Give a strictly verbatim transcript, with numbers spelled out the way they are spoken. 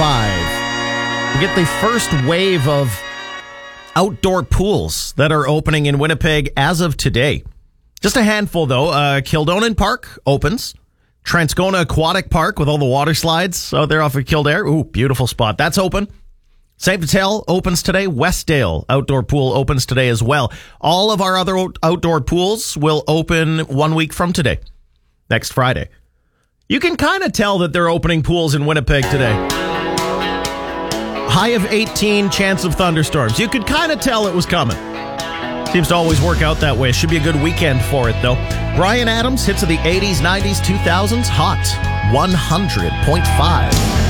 five. We get the first wave of outdoor pools that are opening in Winnipeg as of today. Just a handful, though. Uh, Kildonan Park opens. Transcona Aquatic Park with all the water slides out there off of Kildare. Ooh, beautiful spot. That's open. Safe to Tell opens today. Westdale Outdoor Pool opens today as well. All of our other outdoor pools will open one week from today, next Friday. You can kind of tell that they're opening pools in Winnipeg today. High of eighteen, chance of thunderstorms. You could kind of tell it was coming. Seems to always work out that way. Should be a good weekend for it, though. Bryan Adams hits of the eighties, nineties, two thousands. Hot one hundred point five.